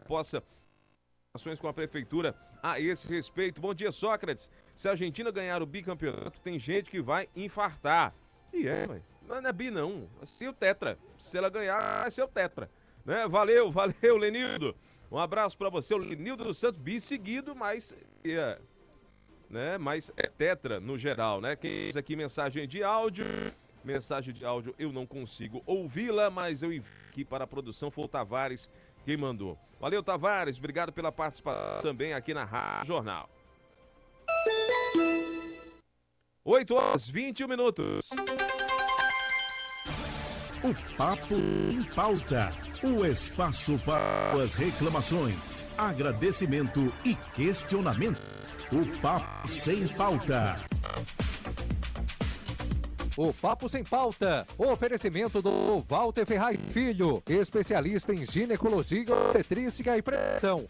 possa ações com a prefeitura a esse respeito. Bom dia, Sócrates. Se a Argentina ganhar o bicampeonato, tem gente que vai infartar. E ué. Não é bi, não. Vai ser o tetra. Se ela ganhar, vai ser o tetra. Né? Valeu, Lenildo. Um abraço pra você, o Lenildo dos Santos, bi seguido, mas mas é tetra no geral, né? Quem fez aqui mensagem de áudio eu não consigo ouvi-la, mas eu envio aqui para a produção, foi o Tavares quem mandou. Valeu, Tavares, obrigado pela participação também aqui na Rádio Jornal. 8h21. O Papo em Pauta. O espaço para as reclamações, agradecimento e questionamento. O Papo Sem Pauta. O Papo Sem Pauta, oferecimento do Walter Ferraz Filho, especialista em ginecologia, obstetrícia e prevenção,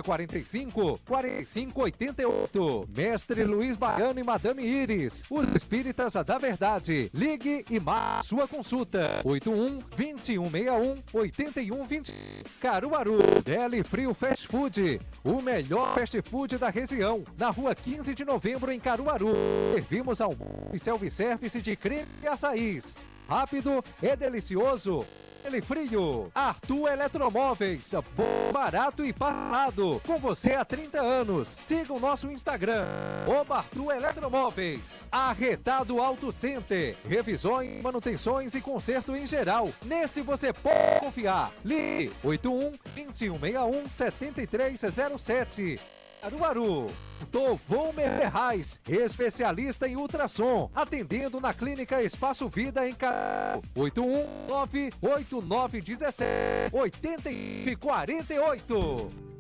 3045-4588. Mestre Luiz Baiano e Madame Iris, os espíritas da verdade. Ligue e marque sua consulta, 81-2161-8120. Caruaru, Deli Frio Fast Food, o melhor fast food da região, na rua 15 de novembro em Caruaru. Servimos almoço e self-service de creme e açaís. Rápido e delicioso. Deli Frio. Arthur Eletromóveis, bom, barato e parado. Com você há 30 anos. Siga o nosso Instagram, Arthur Eletromóveis. Arretado Auto Center. Revisões, manutenções e conserto em geral. Nesse você pode confiar. Ligue 81-2161-7307. Caruaru. Volmer Ferraz, especialista em ultrassom, atendendo na Clínica Espaço Vida em Caruaru. 819-8917-8048.